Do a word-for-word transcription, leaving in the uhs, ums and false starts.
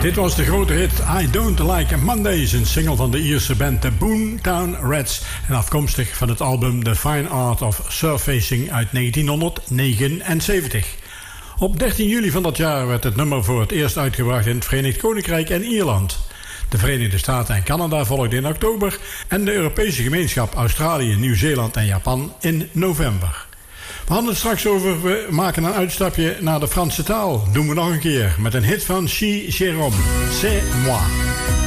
Dit was de grote hit I Don't Like Mondays, een single van de Ierse band The Boomtown Rats en afkomstig van het album The Fine Art of Surfacing uit negentienhonderdnegenenzeventig. Op dertien juli van dat jaar werd het nummer voor het eerst uitgebracht in het Verenigd Koninkrijk en Ierland. De Verenigde Staten en Canada volgden in oktober en de Europese gemeenschap Australië, Nieuw-Zeeland en Japan in november. We hadden het straks over, we maken een uitstapje naar de Franse taal. Doen we nog een keer met een hit van Chi Jérôme, C'est moi.